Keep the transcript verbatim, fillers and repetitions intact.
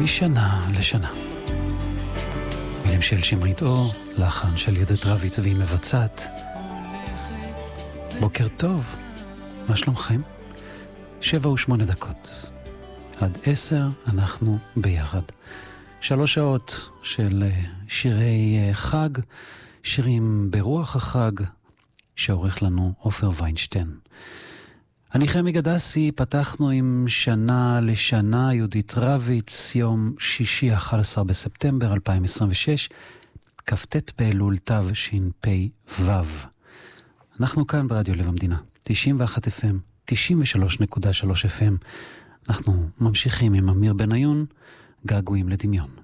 משנה לשנה. מילים של שמרית אור, לחן של יהודית רביץ והיא מבצעת. בוקר טוב, מה שלומכם? שבע ושמונה דקות. עד עשר אנחנו ביחד. שלוש שעות של שירי חג, שירים ברוח החג, שעורך לנו עופר ויינשטיין. אני חמי גדסי, פתחנו עם שנה לשנה, יהודית רביץ, יום שישי אחד עשר בספטמבר אלפיים עשרים ושש, כ"ט באלול תשפ"ו. אנחנו כאן ברדיו לב המדינה, תשעים ואחת אף אם, תשעים ושלוש נקודה שלוש אף אם. אנחנו ממשיכים עם אמיר בניון, געגועים לדמיון.